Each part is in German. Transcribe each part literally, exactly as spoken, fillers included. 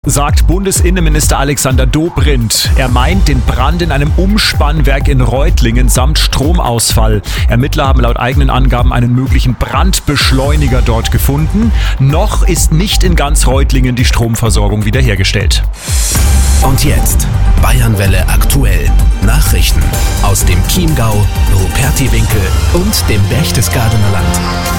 Sagt Bundesinnenminister Alexander Dobrindt. Er meint den Brand in einem Umspannwerk in Reutlingen samt Stromausfall. Ermittler haben laut eigenen Angaben einen möglichen Brandbeschleuniger dort gefunden. Noch ist nicht in ganz Reutlingen die Stromversorgung wiederhergestellt. Und jetzt Bayernwelle aktuell. Nachrichten aus dem Chiemgau, Rupertiwinkel und dem Berchtesgadener Land.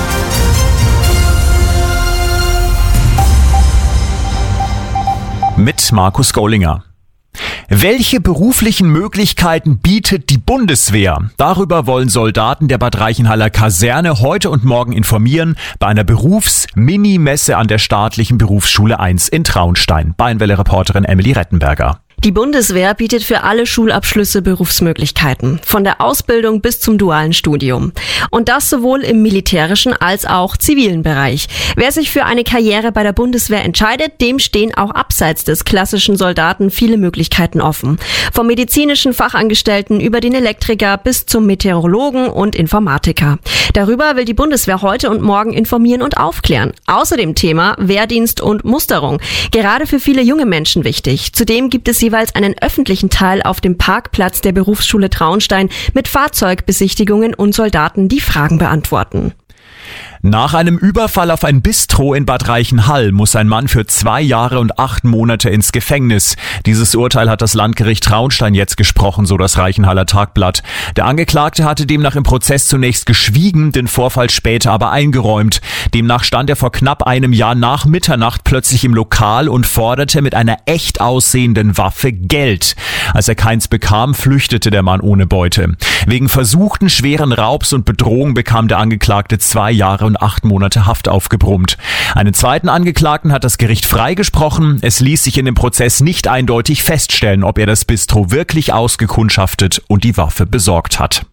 Mit Markus Gollinger. Welche beruflichen Möglichkeiten bietet die Bundeswehr? Darüber wollen Soldaten der Bad Reichenhaller Kaserne heute und morgen informieren bei einer Berufs-Mini-Messe an der staatlichen Berufsschule eins in Traunstein. Bayernwelle-Reporterin Emily Rettenberger. Die Bundeswehr bietet für alle Schulabschlüsse Berufsmöglichkeiten, von der Ausbildung bis zum dualen Studium. Und das sowohl im militärischen als auch zivilen Bereich. Wer sich für eine Karriere bei der Bundeswehr entscheidet, dem stehen auch abseits des klassischen Soldaten viele Möglichkeiten offen. Vom medizinischen Fachangestellten über den Elektriker bis zum Meteorologen und Informatiker. Darüber will die Bundeswehr heute und morgen informieren und aufklären. Außerdem Thema Wehrdienst und Musterung. Gerade für viele junge Menschen wichtig. Zudem gibt es jeweils einen öffentlichen Teil auf dem Parkplatz der Berufsschule Traunstein mit Fahrzeugbesichtigungen und Soldaten, die Fragen beantworten. Nach einem Überfall auf ein Bistro in Bad Reichenhall muss ein Mann für zwei Jahre und acht Monate ins Gefängnis. Dieses Urteil hat das Landgericht Traunstein jetzt gesprochen, so das Reichenhaller Tagblatt. Der Angeklagte hatte demnach im Prozess zunächst geschwiegen, den Vorfall später aber eingeräumt. Demnach stand er vor knapp einem Jahr nach Mitternacht plötzlich im Lokal und forderte mit einer echt aussehenden Waffe Geld. Als er keins bekam, flüchtete der Mann ohne Beute. Wegen versuchten schweren Raubs und Bedrohung bekam der Angeklagte zwei Jahre und acht Monate Haft aufgebrummt. Einen zweiten Angeklagten hat das Gericht freigesprochen. Es ließ sich in dem Prozess nicht eindeutig feststellen, ob er das Bistro wirklich ausgekundschaftet und die Waffe besorgt hat.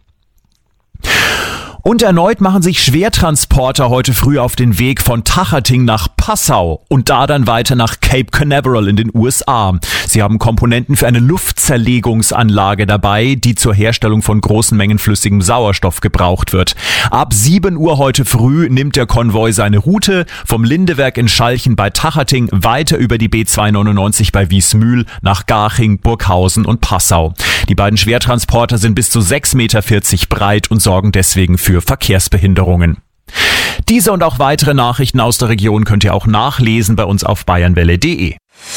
Und erneut machen sich Schwertransporter heute früh auf den Weg von Tachhating nach Passau und da dann weiter nach Cape Canaveral in den U S A. Sie haben Komponenten für eine Luftzerlegungsanlage dabei, die zur Herstellung von großen Mengen flüssigem Sauerstoff gebraucht wird. Ab sieben Uhr heute früh nimmt der Konvoi seine Route vom Lindewerk in Schalchen bei Tachhating weiter über die B zweihundertneunundneunzig bei Wiesmühl nach Garching, Burghausen und Passau. Die beiden Schwertransporter sind bis zu sechs Meter vierzig breit und sorgen deswegen für für Verkehrsbehinderungen. Diese und auch weitere Nachrichten aus der Region könnt ihr auch nachlesen bei uns auf bayernwelle punkt de.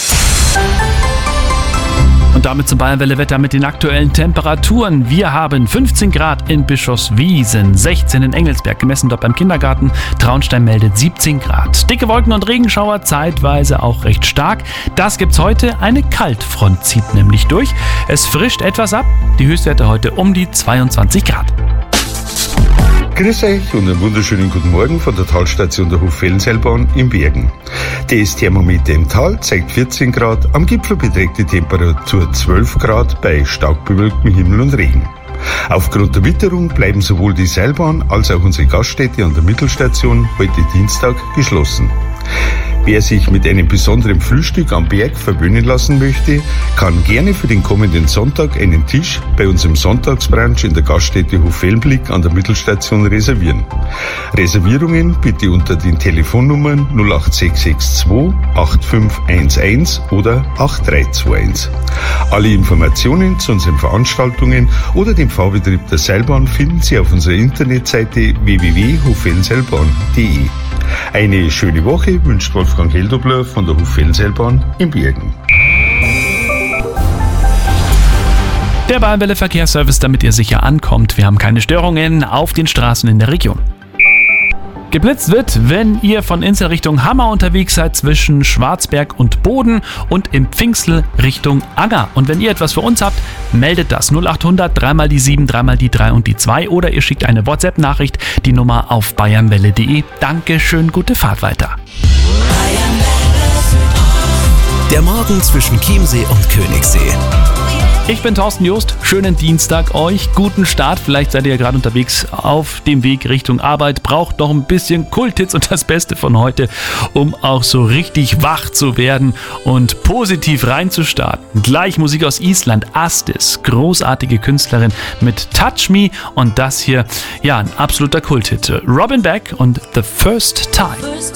Und damit zum Bayernwelle-Wetter mit den aktuellen Temperaturen. Wir haben fünfzehn Grad in Bischofswiesen, sechzehn in Engelsberg, gemessen dort beim Kindergarten. Traunstein meldet siebzehn Grad. Dicke Wolken und Regenschauer, zeitweise auch recht stark. Das gibt's heute. Eine Kaltfront zieht nämlich durch. Es frischt etwas ab. Die Höchstwerte heute um die zweiundzwanzig Grad. Grüß euch und einen wunderschönen guten Morgen von der Talstation der Hochfellenseilbahn in Bergen. Das Thermometer im Tal zeigt vierzehn Grad, am Gipfel beträgt die Temperatur zwölf Grad bei stark bewölktem Himmel und Regen. Aufgrund der Witterung bleiben sowohl die Seilbahn als auch unsere Gaststätte an der Mittelstation heute Dienstag geschlossen. Wer sich mit einem besonderen Frühstück am Berg verwöhnen lassen möchte, kann gerne für den kommenden Sonntag einen Tisch bei unserem Sonntagsbrunch in der Gaststätte Hochfellenblick an der Mittelstation reservieren. Reservierungen bitte unter den Telefonnummern null acht sechs sechs zwei acht fünf eins eins oder acht drei zwei eins. Alle Informationen zu unseren Veranstaltungen oder dem Fahrbetrieb der Seilbahn finden Sie auf unserer Internetseite w w w punkt hochfellenseilbahn punkt de. Eine schöne Woche wünscht Wolfgang Heldobler von der Hochfellenseilbahn in Bergen. Der Bayernwelle Verkehrsservice, damit ihr sicher ankommt. Wir haben keine Störungen auf den Straßen in der Region. Geblitzt wird, wenn ihr von Insel Richtung Hammer unterwegs seid, zwischen Schwarzberg und Boden und im Pfingstl Richtung Anger. Und wenn ihr etwas für uns habt, meldet das null acht hundert, dreimal die sieben, dreimal die drei und die zwei oder ihr schickt eine WhatsApp-Nachricht, die Nummer auf bayernwelle punkt de. Dankeschön, gute Fahrt weiter. Der Morgen zwischen Chiemsee und Königssee. Ich bin Thorsten Joost, schönen Dienstag euch, guten Start, vielleicht seid ihr ja gerade unterwegs auf dem Weg Richtung Arbeit, braucht noch ein bisschen Kulthits und das Beste von heute, um auch so richtig wach zu werden und positiv reinzustarten. Gleich Musik aus Island, Astis, großartige Künstlerin mit Touch Me und das hier, ja, ein absoluter Kulthit. Robin Beck und The First Time.